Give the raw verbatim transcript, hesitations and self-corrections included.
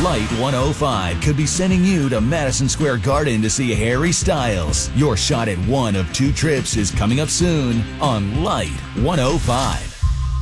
Light one oh five could be sending you to Madison Square Garden to see Harry Styles. Your shot at one of two trips is coming up soon on Light one oh five.